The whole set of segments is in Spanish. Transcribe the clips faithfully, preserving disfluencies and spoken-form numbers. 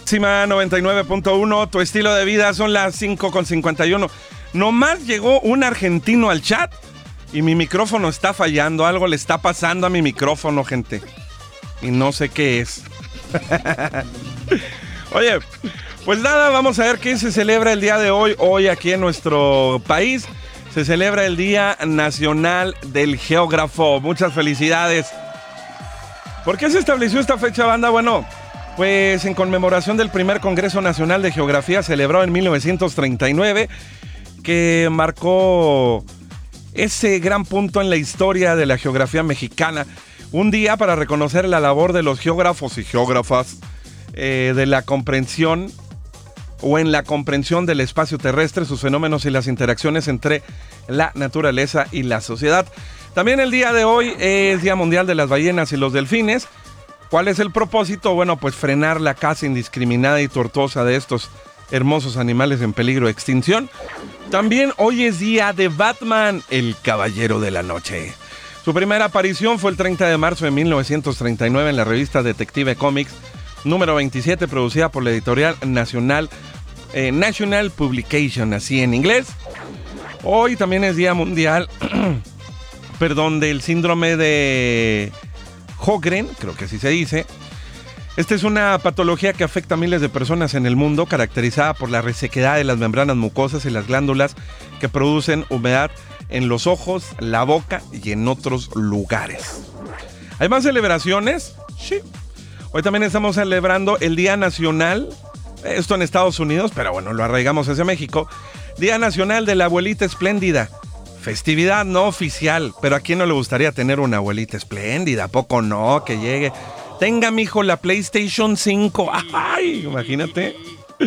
Máxima noventa y nueve punto uno, tu estilo de vida. Son las cinco con cincuenta y uno. Nomás llegó un argentino al chat y mi micrófono está fallando. Algo le está pasando a mi micrófono, gente. Y no sé qué es. Oye, pues nada, vamos a ver qué se celebra el día de hoy. Hoy aquí en nuestro país se celebra el Día Nacional del Geógrafo. Muchas felicidades. ¿Por qué se estableció esta fecha, banda? Bueno, pues en conmemoración del primer Congreso Nacional de Geografía celebrado en mil novecientos treinta y nueve, que marcó ese gran punto en la historia de la geografía mexicana. Un día para reconocer la labor de los geógrafos y geógrafas eh, de la comprensión o en la comprensión del espacio terrestre, sus fenómenos y las interacciones entre la naturaleza y la sociedad. También el día de hoy es Día Mundial de las Ballenas y los Delfines. ¿Cuál es el propósito? Bueno, pues frenar la caza indiscriminada y tortuosa de estos hermosos animales en peligro de extinción. También hoy es día de Batman, el Caballero de la Noche. Su primera aparición fue el treinta de marzo de mil novecientos treinta y nueve en la revista Detective Comics número veintisiete, producida por la editorial Nacional, eh, National Publication, así en inglés. Hoy también es Día Mundial, perdón, del síndrome de Sjögren, creo que así se dice. Esta es una patología que afecta a miles de personas en el mundo, caracterizada por la resequedad de las membranas mucosas y las glándulas que producen humedad en los ojos, la boca y en otros lugares. ¿Hay más celebraciones? Sí. Hoy también estamos celebrando el Día Nacional, esto en Estados Unidos, pero bueno, lo arraigamos hacia México. Día Nacional de la Abuelita Espléndida. Festividad no oficial, pero ¿a quién no le gustaría tener una abuelita espléndida? ¿A poco no? Que llegue. Tenga, mijo, la PlayStation cinco. ¡Ay! Imagínate.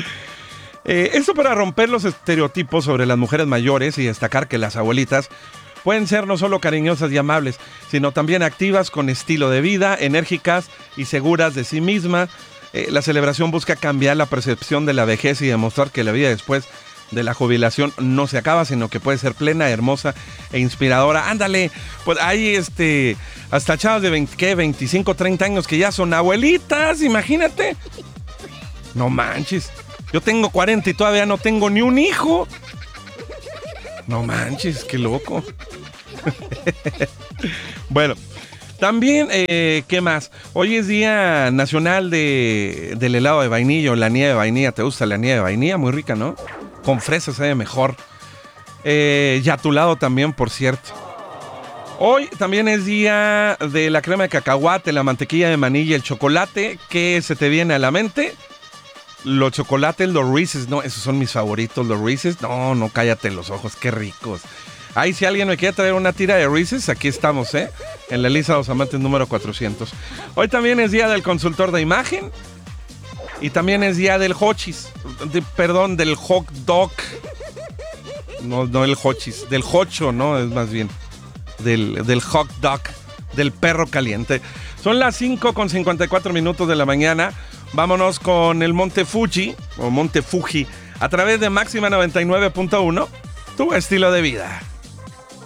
Eh, esto para romper los estereotipos sobre las mujeres mayores y destacar que las abuelitas pueden ser no solo cariñosas y amables, sino también activas, con estilo de vida, enérgicas y seguras de sí mismas. Eh, la celebración busca cambiar la percepción de la vejez y demostrar que la vida después de la jubilación no se acaba, sino que puede ser plena, hermosa e inspiradora. Ándale, pues hay este hasta chavas de veinte, ¿qué? veinticinco, treinta años que ya son abuelitas, imagínate. No manches, yo tengo cuarenta y todavía no tengo ni un hijo. No manches, qué loco. Bueno, también, eh, ¿qué más? Hoy es Día Nacional de, del helado de vainilla o la nieve de vainilla. ¿Te gusta la nieve de vainilla? Muy rica, ¿no? Con fresas sabe mejor. Eh, y a tu lado también, por cierto. Hoy también es día de la crema de cacahuate, la mantequilla de maní y el chocolate. ¿Qué se te viene a la mente? Los chocolates, los Reese's, no, esos son mis favoritos, los Reese's. No, no, cállate los ojos, qué ricos. Ahí, si alguien me quiere traer una tira de Reese's, aquí estamos, ¿eh? En la lista de los amantes número cuatrocientos. Hoy también es día del consultor de imagen. Y también es día del hochis, de, perdón, del hot dog. No, no el hochis, del hocho, ¿no? Es más bien del, del hot dog, del perro caliente. Son las cinco con cincuenta y cuatro minutos de la mañana. Vámonos con el Monte Fuji, o Monte Fuji, a través de Máxima noventa y nueve punto uno, tu estilo de vida.